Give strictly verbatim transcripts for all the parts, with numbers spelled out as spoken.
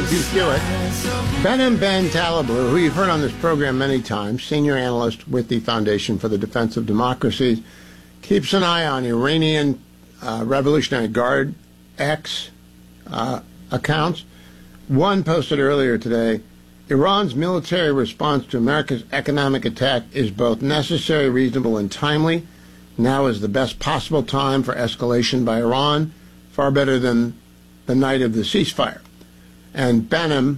Matthew Hewitt. Behnam Ben Taleblu, who you've heard on this program many times, senior analyst with the Foundation for the Defense of Democracies, keeps an eye on Iranian uh, Revolutionary Guard X uh, accounts. One posted earlier today, Iran's military response to America's economic attack is both necessary, reasonable, and timely. Now is the best possible time for escalation by Iran, far better than the night of the ceasefire. And Behnam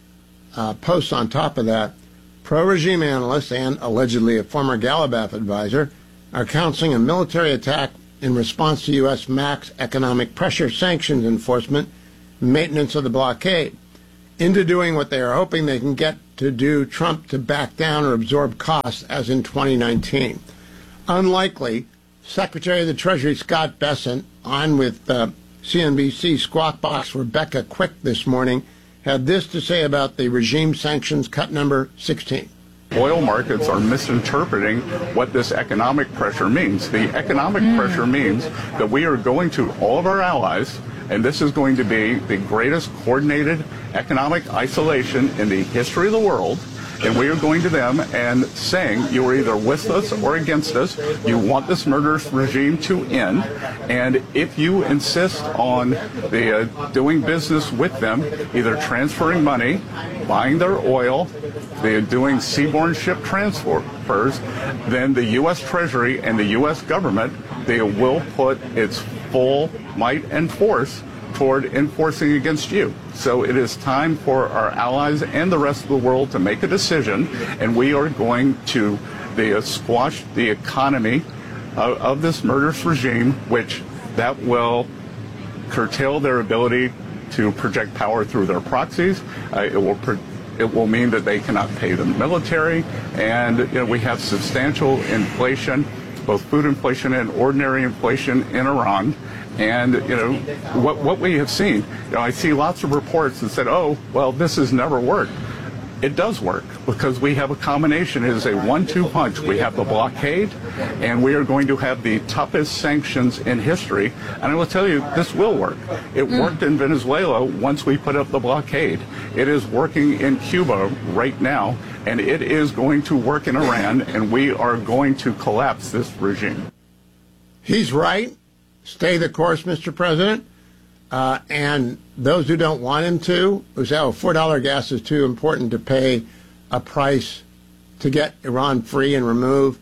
uh, posts on top of that, pro-regime analysts and allegedly a former Gallup advisor are counseling a military attack in response to U S max economic pressure, sanctions enforcement, maintenance of the blockade, into doing what they are hoping they can get to do Trump to back down or absorb costs as in twenty nineteen. Unlikely, Secretary of the Treasury Scott Bessent, on with uh, C N B C Squawk Box Rebecca Quick this morning, had this to say about the regime sanctions cut number sixteen. Oil markets are misinterpreting what this economic pressure means. The economic mm. pressure means that we are going to all of our allies, and this is going to be the greatest coordinated economic isolation in the history of the world. And we are going to them and saying, you are either with us or against us. You want this murderous regime to end. And if you insist on the, uh, doing business with them, either transferring money, buying their oil, they're doing seaborne ship transfers, then the U S Treasury and the U S government, they will put its full might and force toward enforcing against you. So it is time for our allies and the rest of the world to make a decision, and we are going to the, uh, squash the economy of, of this murderous regime, which that will curtail their ability to project power through their proxies. Uh, it will pro- it will mean that they cannot pay the military, and you know, we have substantial inflation, both food inflation and ordinary inflation in Iran. And, you know, what what we have seen, you know, I see lots of reports that said, oh, well, this has never worked. It does work because we have a combination. It is a one two punch. We have the blockade, and we are going to have the toughest sanctions in history. And I will tell you, this will work. It mm. worked in Venezuela once we put up the blockade. It is working in Cuba right now, and it is going to work in Iran, and we are going to collapse this regime. He's right. Stay the course, Mister President. Uh, and those who don't want him to, who say, oh, four dollar gas is too important to pay a price to get Iran free and remove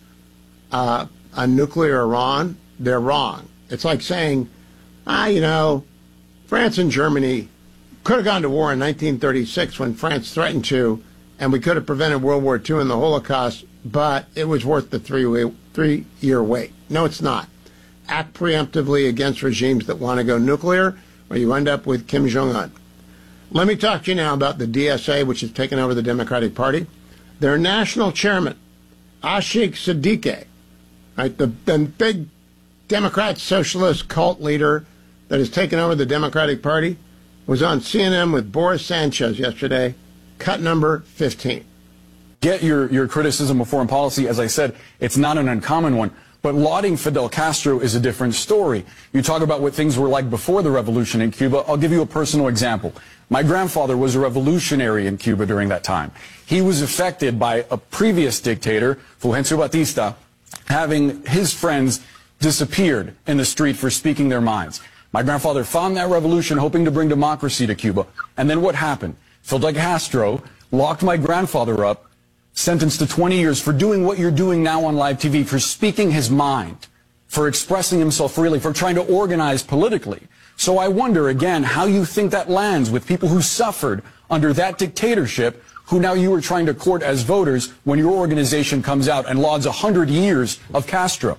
uh, a nuclear Iran, they're wrong. It's like saying, ah, you know, France and Germany could have gone to war in nineteen thirty-six when France threatened to, and we could have prevented World War Two and the Holocaust, but it was worth the three three-year wait. No, it's not. Act preemptively against regimes that want to go nuclear, or you end up with Kim Jong-un. Let me talk to you now about the D S A, which has taken over the Democratic Party. Their national chairman, Ashik Siddiqui, right, the, the big Democrat socialist cult leader that has taken over the Democratic Party, was on C N N with Boris Sanchez yesterday, cut number fifteen. Get your, your criticism of foreign policy. As I said, it's not an uncommon one. But lauding Fidel Castro is a different story. You talk about what things were like before the revolution in Cuba. I'll give you a personal example. My grandfather was a revolutionary in Cuba during that time. He was affected by a previous dictator, Fulgencio Batista, having his friends disappeared in the street for speaking their minds. My grandfather found that revolution hoping to bring democracy to Cuba. And then what happened? Fidel Castro locked my grandfather up, sentenced to twenty years for doing what you're doing now on live T V, for speaking his mind, for expressing himself freely, for trying to organize politically. So I wonder, again, how you think that lands with people who suffered under that dictatorship, who now you are trying to court as voters when your organization comes out and lauds one hundred years of Castro.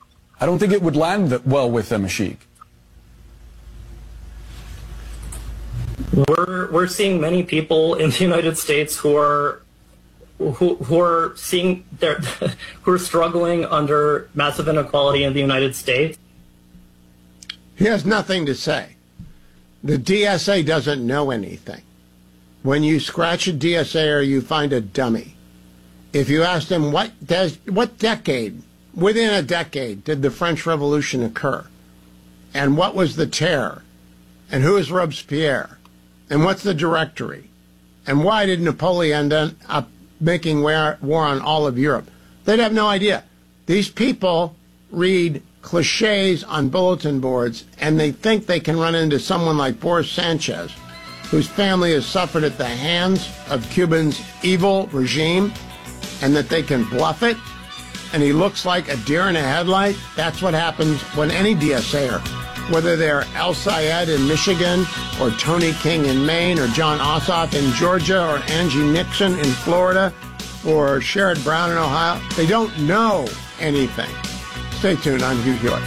I don't think it would land well with them, Ashik. We're, we're seeing many people in the United States who are Who, who are seeing their, who are struggling under massive inequality in the United States. He has nothing to say. The D S A doesn't know anything. When you scratch a D S A or you find a dummy, if you ask them what does, what decade, within a decade, did the French Revolution occur, and what was the terror, and who is Robespierre, And what's the directory? And why did Napoleon end up making war on all of Europe? They'd have no idea. These people read cliches on bulletin boards, and they think they can run into someone like Boris Sanchez, whose family has suffered at the hands of Cuba's evil regime, and that they can bluff it, and he looks like a deer in a headlight. That's what happens when any DSAer, whether they're El Sayed in Michigan, or Tony King in Maine, or John Ossoff in Georgia, or Angie Nixon in Florida, or Sherrod Brown in Ohio, they don't know anything. Stay tuned. I'm Hugh Hewitt.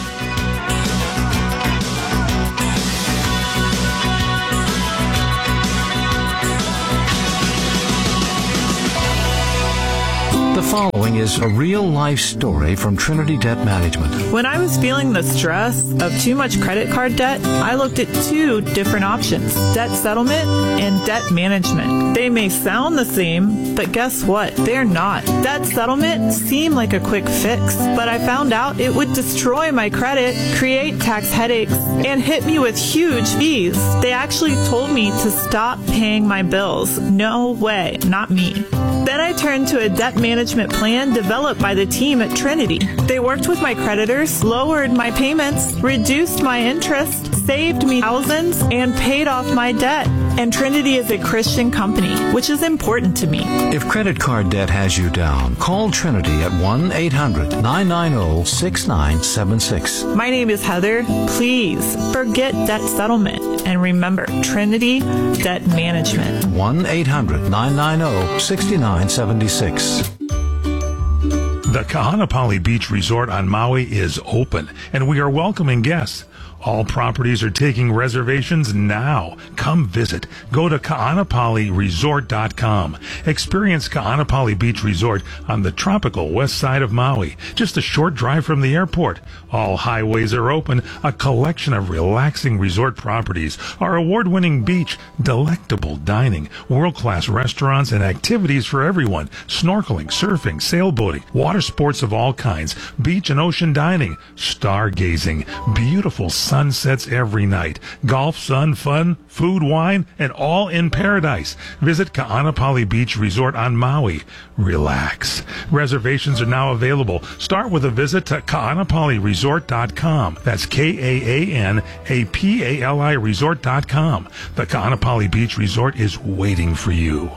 The following is a real-life story from Trinity Debt Management. When I was feeling the stress of too much credit card debt, I looked at two different options, debt settlement and debt management. They may sound the same, but guess what? They're not. Debt settlement seemed like a quick fix, but I found out it would destroy my credit, create tax headaches, and hit me with huge fees. They actually told me to stop paying my bills. No way, not me. Then I turned to a debt management plan developed by the team at Trinity. They worked with my creditors, lowered my payments, reduced my interest, saved me thousands, and paid off my debt. And Trinity is a Christian company, which is important to me. If credit card debt has you down, call Trinity at one eight hundred nine nine zero six nine seven six. My name is Heather. Please forget debt settlement and remember Trinity Debt Management. one eight hundred nine nine zero six nine seven six. The Kahanapali Beach Resort on Maui is open, and we are welcoming guests. All properties are taking reservations now. Come visit. Go to kaanapali resort dot com. Experience Kaanapali Beach Resort on the tropical west side of Maui, just a short drive from the airport. All highways are open, a collection of relaxing resort properties, our award-winning beach, delectable dining, world-class restaurants, and activities for everyone. Snorkeling, surfing, sailboating, water sports of all kinds, beach and ocean dining, stargazing, beautiful sunsets every night, golf, sun, fun, food, wine, and all in paradise. Visit Kaanapali Beach Resort on Maui. Relax. Reservations are now available. Start with a visit to kaanapali resort dot com. That's K A A N A P A L I resort dot com. The Kaanapali Beach Resort is waiting for you.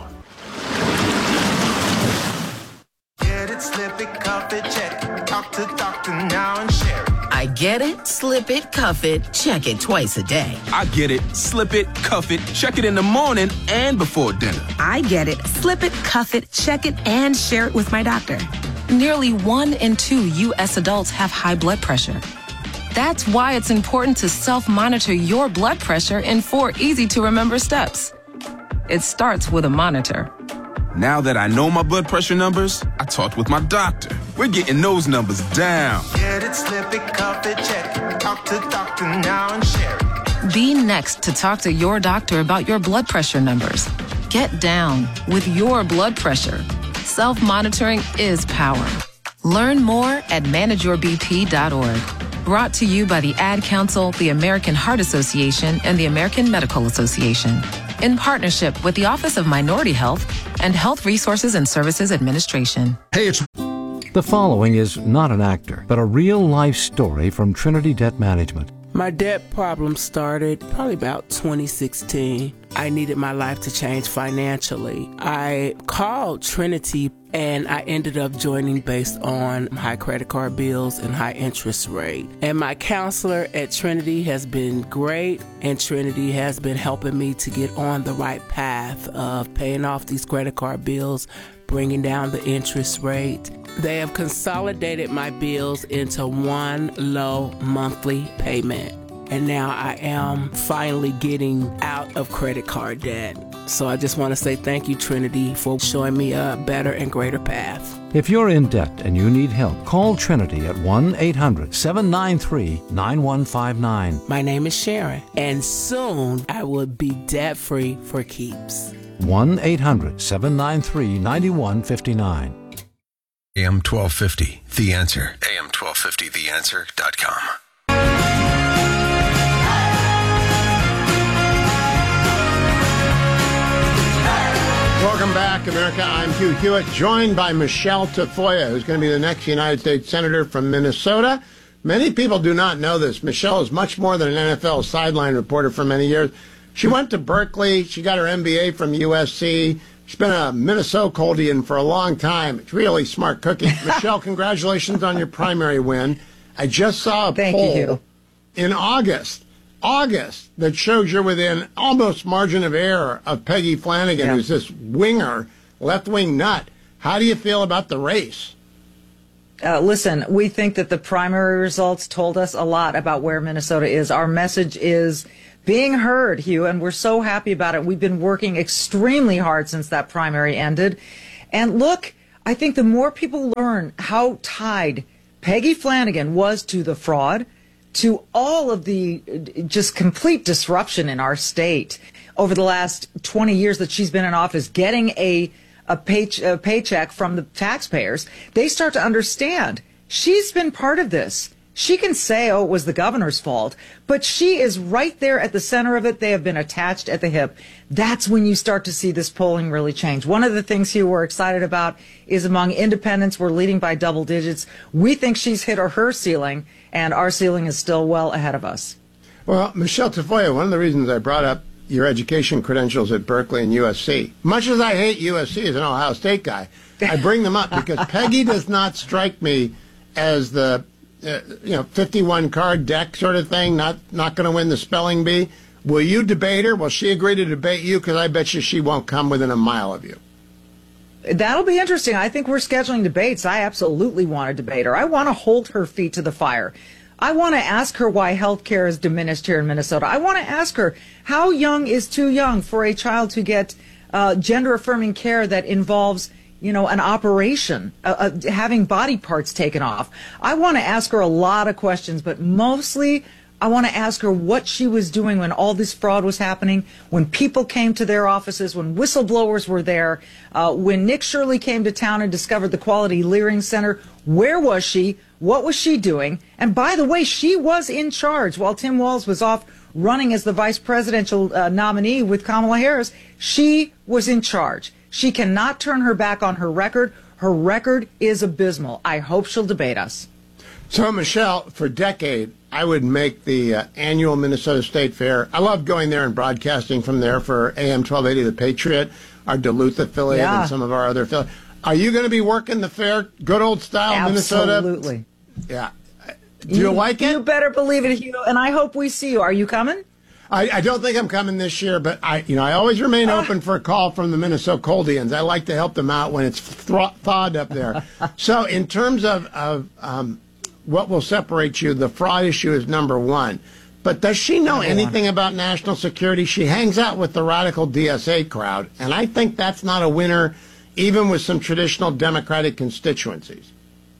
Get it, slip it, cuff it, check it. Talk to doctor now and share it. I get it, slip it, cuff it, check it twice a day. I get it, slip it, cuff it, check it in the morning and before dinner. I get it, slip it, cuff it, check it, and share it with my doctor. Nearly one in two U S adults have high blood pressure. That's why it's important to self-monitor your blood pressure in four easy-to-remember steps. It starts with a monitor. Now that I know my blood pressure numbers, I talked with my doctor. We're getting those numbers down. Get it, slip it, cuff it, check it. Talk to doctor now and share it. Be next to talk to your doctor about your blood pressure numbers. Get down with your blood pressure. Self-monitoring is power. Learn more at manage your b p dot org. Brought to you by the Ad Council, the American Heart Association, and the American Medical Association. In partnership with the Office of Minority Health and Health Resources and Services Administration. Hey, it's... The following is not an actor, but a real-life story from Trinity Debt Management. My debt problem started probably about twenty sixteen. I needed my life to change financially. I called Trinity and I ended up joining based on high credit card bills and high interest rate. And my counselor at Trinity has been great, and Trinity has been helping me to get on the right path of paying off these credit card bills, bringing down the interest rate. They have consolidated my bills into one low monthly payment. And now I am finally getting out of credit card debt. So I just want to say thank you, Trinity, for showing me a better and greater path. If you're in debt and you need help, call Trinity at one eight hundred seven nine three nine one five nine. My name is Sharon, and soon I will be debt-free for keeps. one eight hundred seven nine three nine one five nine. A M twelve fifty, The Answer. A M twelve fifty the answer dot com. Welcome back, America. I'm Hugh Hewitt, joined by Michelle Tafoya, who's going to be the next United States Senator from Minnesota. Many people do not know this. Michelle is much more than an N F L sideline reporter for many years. She went to Berkeley. She got her M B A from U S C. She's been a Minnesotian for a long time. It's really smart cookie. Michelle, congratulations on your primary win. I just saw a Thank poll you. in August, August, that shows you're within almost margin of error of Peggy Flanagan, Yeah. who's this winger, left-wing nut. How do you feel about the race? Uh, listen, we think that the primary results told us a lot about where Minnesota is. Our message is being heard, Hugh, and we're so happy about it. We've been working extremely hard since that primary ended. And look, I think the more people learn how tied Peggy Flanagan was to the fraud, to all of the uh, just complete disruption in our state over the last twenty years that she's been in office, getting a A, pay, a paycheck from the taxpayers, they start to understand she's been part of this. She can say, oh, it was the governor's fault, but she is right there at the center of it. They have been attached at the hip. That's when you start to see this polling really change. One of the things here we're excited about is among independents, we're leading by double digits. We think she's hit her, her ceiling, and our ceiling is still well ahead of us. Well, Michelle Tafoya, one of the reasons I brought up your education credentials at Berkeley and U S C, much as I hate U S C as an Ohio State guy, I bring them up because Peggy does not strike me as the uh, you know fifty-one card deck sort of thing, not not going to win the spelling bee. Will you debate her? Will she agree to debate you? Because I bet you she won't come within a mile of you. That'll be interesting. I think we're scheduling debates. I absolutely want to debate her. I want to hold her feet to the fire. I want to ask her why health care is diminished here in Minnesota. I want to ask her how young is too young for a child to get uh, gender-affirming care that involves, you know, an operation, uh, uh, having body parts taken off. I want to ask her a lot of questions, but mostly I want to ask her what she was doing when all this fraud was happening, when people came to their offices, when whistleblowers were there, uh, when Nick Shirley came to town and discovered the Quality Leering Center. Where was she? What was she doing? And by the way, she was in charge while Tim Walz was off running as the vice presidential uh, nominee with Kamala Harris. She was in charge. She cannot turn her back on her record. Her record is abysmal. I hope she'll debate us. So, Michelle, for a decade, I would make the uh, annual Minnesota State Fair. I love going there and broadcasting from there for A M twelve eighty The Patriot, our Duluth affiliate, Yeah. and some of our other affiliates. Are you going to be working the fair, good old style Minnesota? Absolutely. Yeah. Do you, like it? You better believe it, Hugh. And I hope we see you. Are you coming? I, I don't think I'm coming this year, but I, you know, I always remain open for a call from the Minnesota Coldians. I like to help them out when it's thro- thawed up there. So, in terms of, of um, what will separate you, the fraud issue is number one. But does she know anything about national security? She hangs out with the radical D S A crowd, and I think that's not a winner, even with some traditional Democratic constituencies.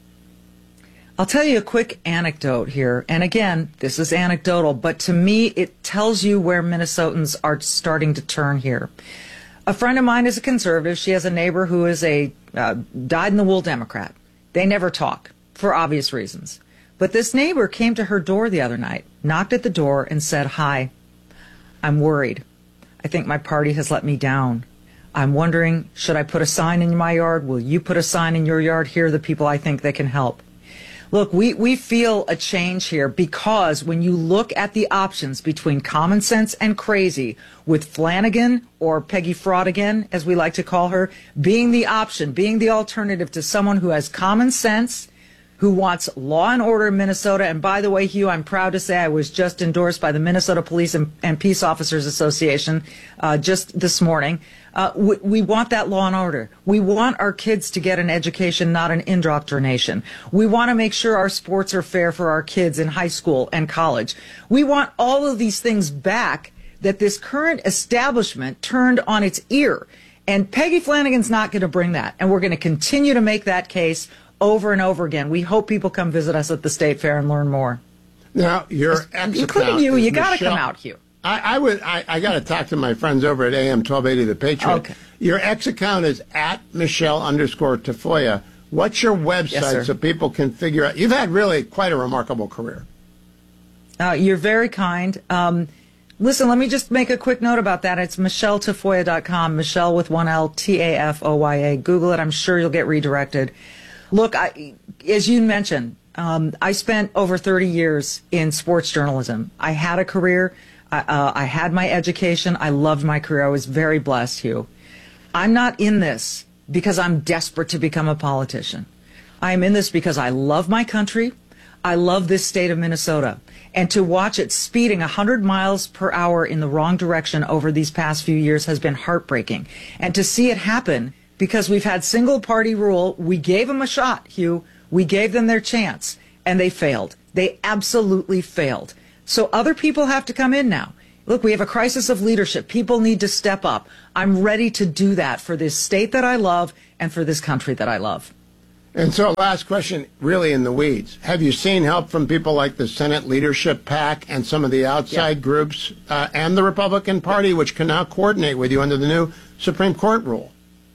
I'll tell you a quick anecdote here. And again, this is anecdotal, but to me, it tells you where Minnesotans are starting to turn here. A friend of mine is a conservative. She has a neighbor who is a uh, dyed-in-the-wool Democrat. They never talk, for obvious reasons. But this neighbor came to her door the other night, knocked at the door, and said, "Hi, I'm worried. I think my party has let me down. I'm wondering, should I put a sign in my yard? Will you put a sign in your yard? Here are the people I think that can help." Look, we, we feel a change here because when you look at the options between common sense and crazy, with Flanagan, or Peggy Fraudigan, as we like to call her, being the option, being the alternative to someone who has common sense, who wants law and order in Minnesota. And by the way, Hugh, I'm proud to say I was just endorsed by the Minnesota Police and, and Peace Officers Association uh, just this morning. Uh, we, we want that law and order. We want our kids to get an education, not an indoctrination. We want to make sure our sports are fair for our kids in high school and college. We want all of these things back that this current establishment turned on its ear. And Peggy Flanagan's not going to bring that. And we're going to continue to make that case over and over again. We hope people come visit us at the State Fair and learn more. Now, your ex including you, you got to come out, Hugh. I, I would. I, I got to talk to my friends over at A M twelve eighty The Patriot. Okay. Your ex account is at Michelle underscore Tafoya. What's your website Yes, so people can figure out? You've had really quite a remarkable career. Uh, you're very kind. Um, Listen, let me just make a quick note about that. It's Michelle Tafoya dot com, Michelle with one L, T A F O Y A. Google it. I'm sure you'll get redirected. Look, I, as you mentioned, um, I spent over thirty years in sports journalism. I had a career. I, uh, I had my education. I loved my career. I was very blessed, Hugh. I'm not in this because I'm desperate to become a politician. I'm in this because I love my country. I love this state of Minnesota. And to watch it speeding one hundred miles per hour in the wrong direction over these past few years has been heartbreaking. And to see it happen because we've had single party rule, we gave them a shot, Hugh. We gave them their chance, and they failed. They absolutely failed. So other people have to come in now. Look, we have a crisis of leadership. People need to step up. I'm ready to do that for this state that I love and for this country that I love. And so last question, really in the weeds. Have you seen help from people like the Senate Leadership PAC and some of the outside yeah. groups uh, and the Republican Party, which can now coordinate with you under the new Supreme Court rule?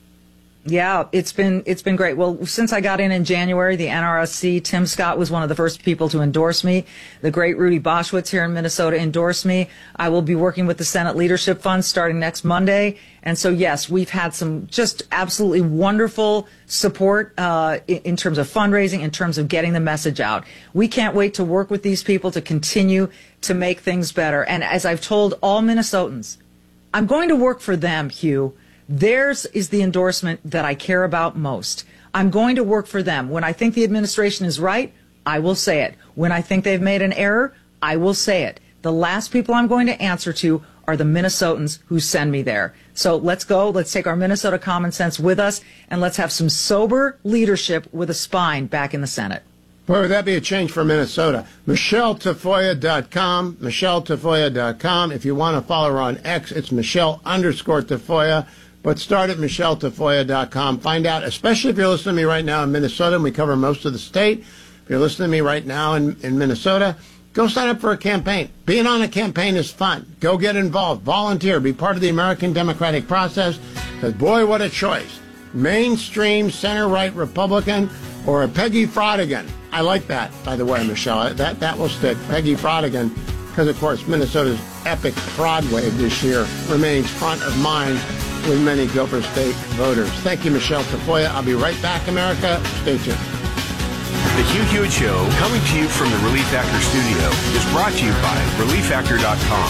Yeah, it's been it's been great. Well, since I got in in January, the N R S C, Tim Scott was one of the first people to endorse me. The great Rudy Boschwitz here in Minnesota endorsed me. I will be working with the Senate Leadership Fund starting next Monday. And so, yes, we've had some just absolutely wonderful support uh, in, in terms of fundraising, in terms of getting the message out. We can't wait to work with these people to continue to make things better. And as I've told all Minnesotans, I'm going to work for them, Hugh. Theirs is the endorsement that I care about most. I'm going to work for them. When I think the administration is right, I will say it. When I think they've made an error, I will say it. The last people I'm going to answer to are the Minnesotans who send me there. So let's go. Let's take our Minnesota common sense with us, and let's have some sober leadership with a spine back in the Senate. Boy, would that be a change for Minnesota. Michelle Tafoya dot com, Michelle Tafoya dot com. If you want to follow her on X, it's Michelle underscore Tafoya. But start at Michelle Tafoya dot com. Find out, especially if you're listening to me right now in Minnesota, and we cover most of the state. If you're listening to me right now in, in Minnesota, go sign up for a campaign. Being on a campaign is fun. Go get involved. Volunteer. Be part of the American democratic process. Because, boy, what a choice. Mainstream, center-right Republican or a Peggy Frodigan. I like that, by the way, Michelle. That, that will stick. Peggy Frodigan. Because, of course, Minnesota's epic fraud wave this year remains front of mind with many Gopher State voters. Thank you, Michelle Tafoya. I'll be right back, America. Stay tuned. The Hugh Hewitt Show, coming to you from the Relief Factor studio, is brought to you by relief factor dot com.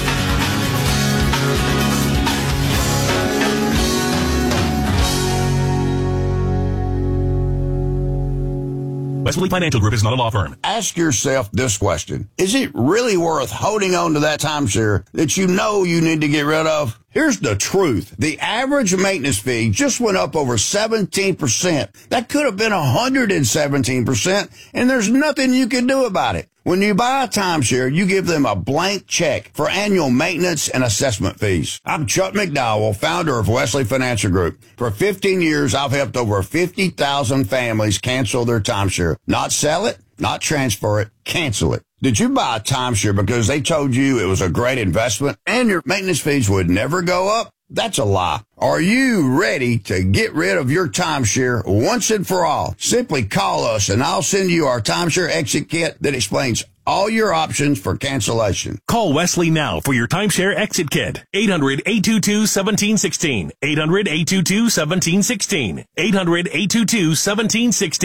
Wesley Financial Group is not a law firm. Ask yourself this question. Is it really worth holding on to that timeshare that you know you need to get rid of? Here's the truth. The average maintenance fee just went up over seventeen percent. That could have been one hundred seventeen percent, and there's nothing you can do about it. When you buy a timeshare, you give them a blank check for annual maintenance and assessment fees. I'm Chuck McDowell, founder of Wesley Financial Group. For fifteen years, I've helped over fifty thousand families cancel their timeshare. Not sell it, not transfer it, cancel it. Did you buy a timeshare because they told you it was a great investment and your maintenance fees would never go up? That's a lie. Are you ready to get rid of your timeshare once and for all? Simply call us and I'll send you our timeshare exit kit that explains all your options for cancellation. Call Wesley now for your timeshare exit kit. eight hundred, eight two two, one seven one six. eight hundred, eight two two, one seven one six. eight hundred, eight two two, one seven one six.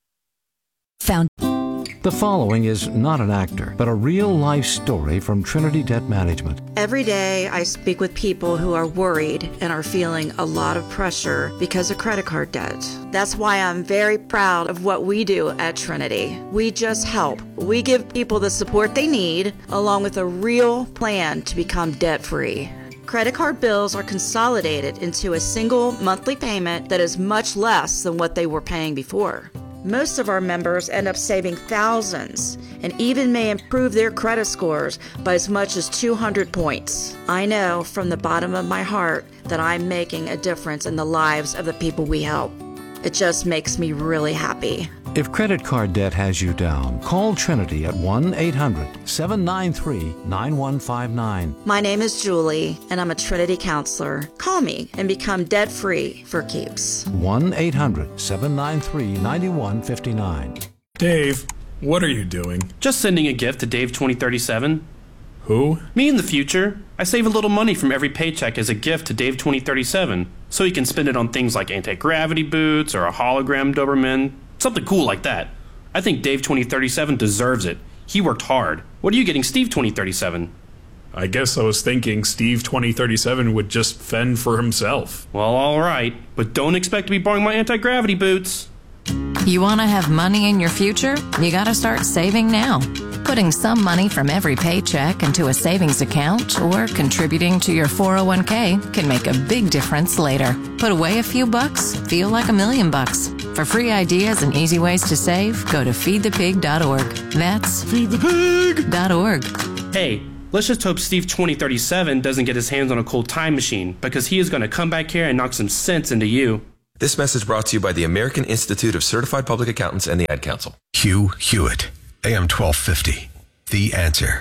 Found. The following is not an actor, but a real-life story from Trinity Debt Management. Every day I speak with people who are worried and are feeling a lot of pressure because of credit card debt. That's why I'm very proud of what we do at Trinity. We just help. We give people the support they need, along with a real plan to become debt-free. Credit card bills are consolidated into a single monthly payment that is much less than what they were paying before. Most of our members end up saving thousands and even may improve their credit scores by as much as two hundred points. I know from the bottom of my heart that I'm making a difference in the lives of the people we help. It just makes me really happy. If credit card debt has you down, call Trinity at one eight hundred, seven nine three, nine one five nine. My name is Julie, and I'm a Trinity counselor. Call me and become debt-free for keeps. one eight hundred, seven nine three, nine one five nine. Dave, what are you doing? Just sending a gift to Dave twenty thirty-seven. Who? Me in the future. I save a little money from every paycheck as a gift to Dave twenty thirty-seven, so he can spend it on things like anti-gravity boots or a hologram Doberman, something cool like that. I think Dave twenty thirty-seven deserves it. He worked hard. What are you getting Steve twenty thirty-seven? I guess I was thinking Steve twenty thirty-seven would just fend for himself. Well, alright, but don't expect to be borrowing my anti-gravity boots. You want to have money in your future? You got to start saving now. Putting some money from every paycheck into a savings account or contributing to your four oh one k can make a big difference later. Put away a few bucks, feel like a million bucks. For free ideas and easy ways to save, go to feed the pig dot org. That's feed the pig dot org. Hey, let's just hope Steve twenty thirty-seven doesn't get his hands on a cold time machine, because he is going to come back here and knock some sense into you. This message brought to you by the American Institute of Certified Public Accountants and the Ad Council. Hugh Hewitt, A M twelve fifty, The Answer.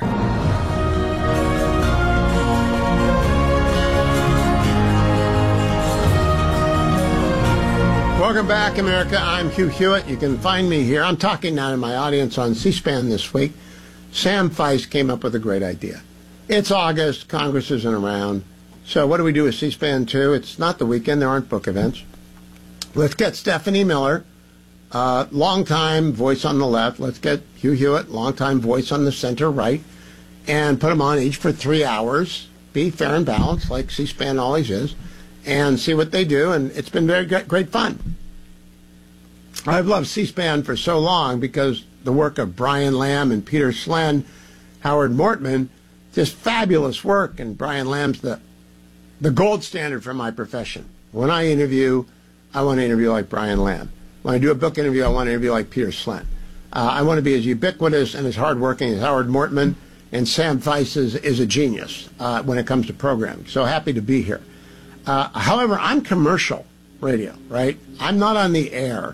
Welcome back, America. I'm Hugh Hewitt. You can find me here. I'm talking now to my audience on C-SPAN this week. Sam Feist came up with a great idea. It's August. Congress isn't around. So what do we do with C-SPAN two? It's not the weekend. There aren't book events. Let's get Stephanie Miller, uh, longtime voice on the left. Let's get Hugh Hewitt, longtime voice on the center right, and put them on each for three hours. Be fair and balanced, like C-SPAN always is, and see what they do. And it's been very great, great fun. I've loved C-SPAN for so long because the work of Brian Lamb and Peter Slen, Howard Mortman, just fabulous work. And Brian Lamb's the the gold standard for my profession. When I interview, I want to interview like Brian Lamb. When I do a book interview, I want to interview like Peter Slen. Uh, I want to be as ubiquitous and as hardworking as Howard Mortman, and Sam Feist is, is a genius uh, when it comes to programming. So happy to be here. Uh, however, I'm commercial radio, right? I'm not on the air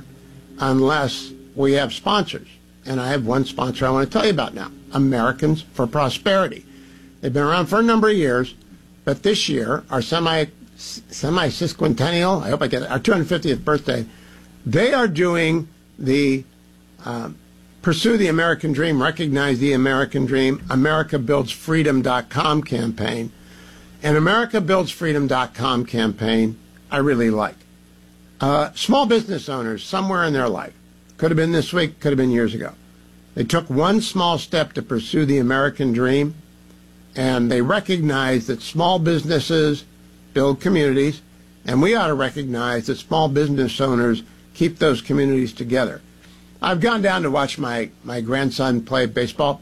unless we have sponsors. And I have one sponsor I want to tell you about now, Americans for Prosperity. They've been around for a number of years, but this year, our semi semi-sesquicentennial, I hope I get it, our two hundred fiftieth birthday, they are doing the um, Pursue the American Dream, Recognize the American Dream, America Builds Freedom dot com campaign. And America Builds Freedom dot com campaign, I really like. Uh, small business owners, somewhere in their life, could have been this week, could have been years ago. They took one small step to pursue the American dream, and they recognized that small businesses build communities, and we ought to recognize that small business owners keep those communities together. I've gone down to watch my, my grandson play baseball,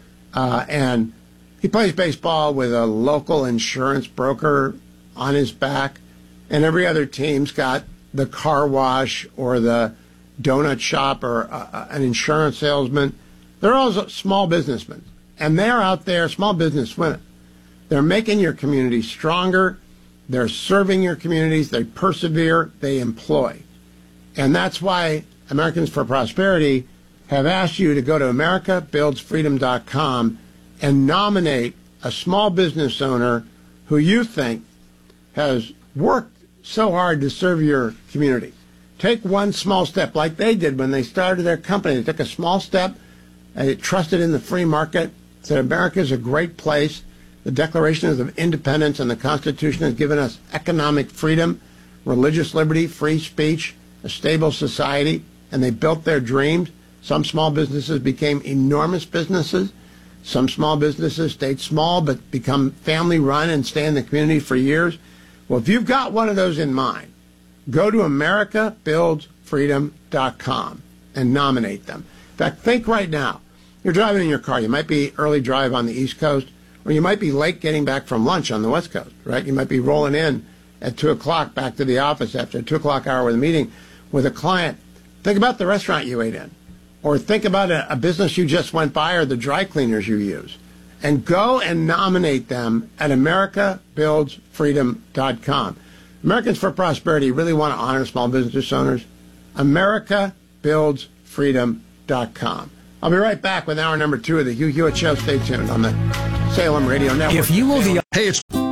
uh, and he plays baseball with a local insurance broker on his back, and every other team's got the car wash or the donut shop or uh, an insurance salesman. They're all small businessmen, and they're out there, small business women. They're making your community stronger. They're serving your communities. They persevere. They employ. And that's why Americans for Prosperity have asked you to go to America Builds Freedom dot com and nominate a small business owner who you think has worked so hard to serve your community. Take one small step like they did when they started their company. They took a small step. They trusted in the free market, said America is a great place. The Declaration of Independence and the Constitution has given us economic freedom, religious liberty, free speech, a stable society, and they built their dreams. Some small businesses became enormous businesses. Some small businesses stayed small but become family-run and stay in the community for years. Well, if you've got one of those in mind, go to America Builds Freedom dot com and nominate them. In fact, think right now. You're driving in your car. You might be early drive on the East Coast, or you might be late getting back from lunch on the West Coast, right? You might be rolling in at two o'clock back to the office after a two o'clock hour with a meeting with a client. Think about the restaurant you ate in, or think about a, a business you just went by or the dry cleaners you use, and go and nominate them at America Builds Freedom dot com. Americans for Prosperity really want to honor small business owners. America Builds Freedom dot com. I'll be right back with hour number two of the Hugh Hewitt Show. Stay tuned on the Salem Radio Network. If you will be... Hey, it's...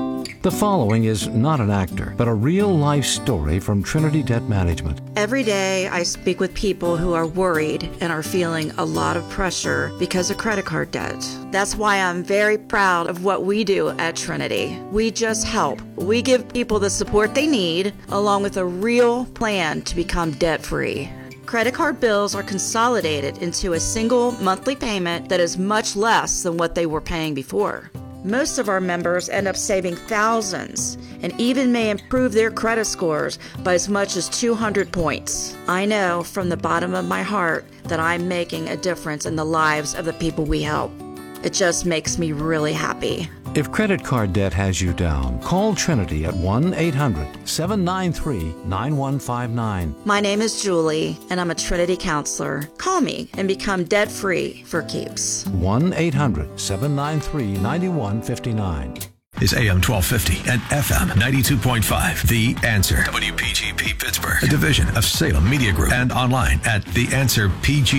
The following is not an actor, but a real-life story from Trinity Debt Management. Every day I speak with people who are worried and are feeling a lot of pressure because of credit card debt. That's why I'm very proud of what we do at Trinity. We just help. We give people the support they need, along with a real plan to become debt-free. Credit card bills are consolidated into a single monthly payment that is much less than what they were paying before. Most of our members end up saving thousands and even may improve their credit scores by as much as two hundred points. I know from the bottom of my heart that I'm making a difference in the lives of the people we help. It just makes me really happy. If credit card debt has you down, call Trinity at one eight hundred seven nine three nine one five nine. My name is Julie, and I'm a Trinity counselor. Call me and become debt-free for keeps. one eight hundred seven nine three nine one five nine. Is A M twelve fifty and F M ninety-two point five. The Answer. W P G P Pittsburgh, a division of Salem Media Group, and online at The Answer P G.